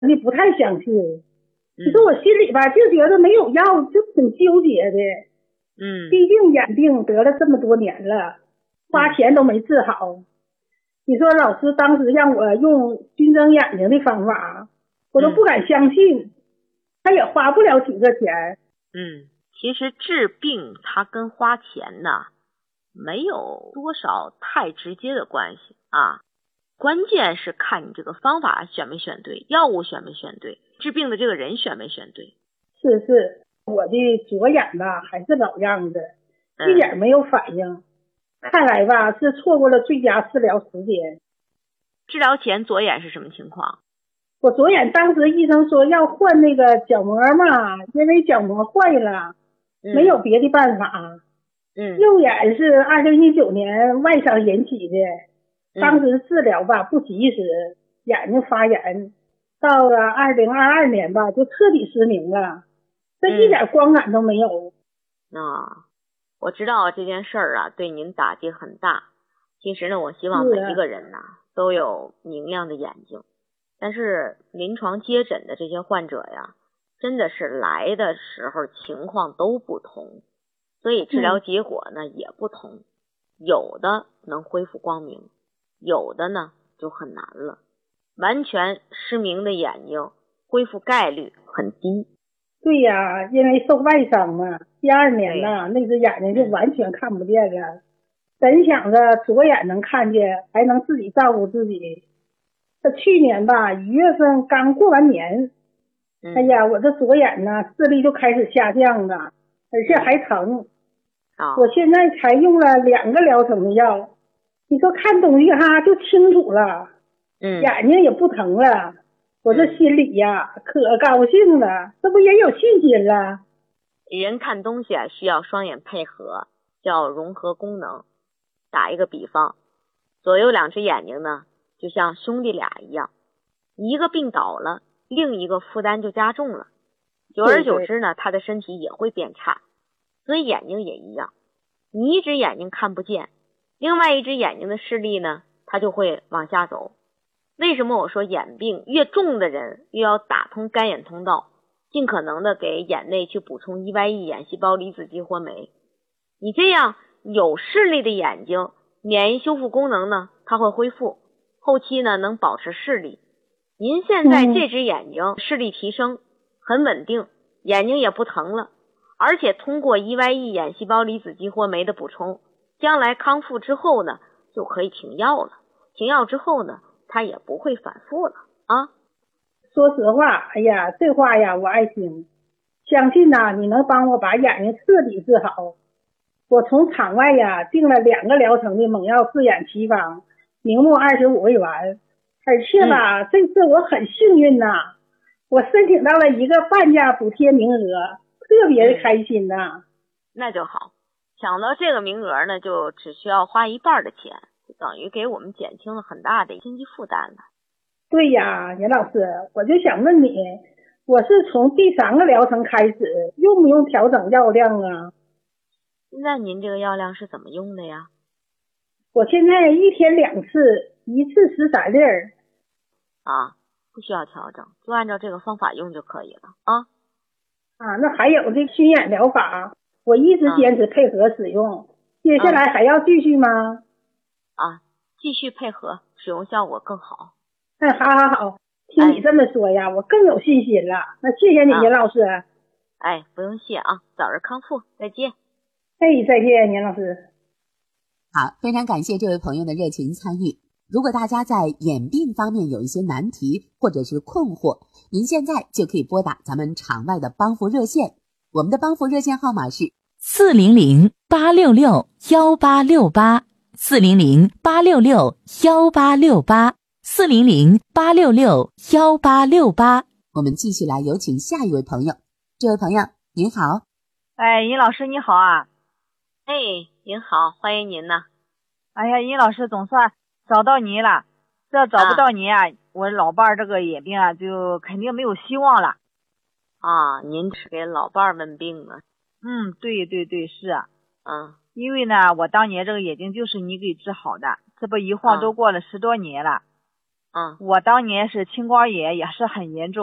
你不太相信。其实我心里吧就觉得没有药，就挺纠结的。毕竟眼病得了这么多年了，花钱都没治好。你说老师当时让我用熏蒸眼睛的方法，我都不敢相信，他也花不了几个钱。 其实治病它跟花钱呢没有多少太直接的关系啊，关键是看你这个方法选没选对，药物选没选对，治病的这个人选没选对。 是，我的左眼吧还是老样子，一点没有反应。看来吧是错过了最佳治疗时间。 治疗前左眼是什么情况？ 我左眼当时医生说要换那个角膜嘛，因为角膜坏了，没有别的办法。右眼是2019年外伤引起的，当时治疗吧不及时，眼睛发炎，到了2022年吧就彻底失明了，这一点光感都没有。 我知道这件事儿啊对您打击很大。其实呢，我希望每一个人呢都有明亮的眼睛，但是临床接诊的这些患者呀，真的是来的时候情况都不同，所以治疗结果呢也不同，有的能恢复光明，有的呢就很难了。完全失明的眼睛恢复概率很低。 对呀，因为受外伤嘛，第2年呢那只眼睛就完全看不见了。本想着左眼能看见，还能自己照顾自己。这去年吧1月份刚过完年，哎呀，我这左眼呢视力就开始下降了，而且还疼。我现在才用了2个疗程的药，你说看东西哈就清楚了，眼睛也不疼了。我这心里呀可高兴了，这不也有信心了。 人看东西啊需要双眼配合，叫融合功能。打一个比方，左右2只眼睛呢就像兄弟俩一样，一个病倒了，另一个负担就加重了，久而久之呢他的身体也会变差。所以眼睛也一样，你一只眼睛看不见，另外一只眼睛的视力呢它就会往下走。为什么我说眼病越重的人越要打通干眼通道，尽可能的给眼内去补充 EYE 眼细胞离子激活酶？你这样有视力的眼睛免疫修复功能呢它会恢复，后期呢能保持视力。您现在这只眼睛视力提升很稳定，眼睛也不疼了，而且通过 EYE 眼细胞离子激活酶的补充，将来康复之后呢就可以停药了，停药之后呢它也不会反复了啊。 说实话，哎呀，这话呀我爱听，相信呐你能帮我把眼睛彻底治好。我从场外呀订了2个疗程的猛药治眼奇方，明目25味丸，而且吧这次我很幸运呐，我申请到了一个半价补贴名额，特别的开心呐。 那就好，抢到这个名额呢就只需要花一半的钱，就等于给我们减轻了很大的经济负担了。 对呀，严老师，我就想问你，我是从第3个疗程开始，用不用调整药量啊？ 现在您这个药量是怎么用的呀？ 我现在1天2次，一次13粒儿。 不需要调整，就按照这个方法用就可以了啊。 那还有这熏眼疗法，我一直坚持配合使用，接下来还要继续吗？ 继续配合，使用效果更好。 好，听你这么说呀，我更有信心了。那谢谢你，严老师。 不用谢啊，早日康复，再见。 再见，严老师。 好，非常感谢这位朋友的热情参与。如果大家在眼病方面有一些难题或者是困惑，您现在就可以拨打咱们场外的帮扶热线，我们的帮扶热线号码是 400-866-1868 400-866-1868 400-866-1868。 我们继续来有请下一位朋友。这位朋友您好。 尹老师你好啊。 您好，欢迎您呢。 哎呀，尹老师总算找到您了，这找不到您啊，我老伴儿这个眼病啊就肯定没有希望了。 您是给老伴儿问病呢？ 对，是啊。因为呢我当年这个眼睛就是你给治好的，这不一晃都过了10多年了。 啊， 我当年是青光眼也是很严重。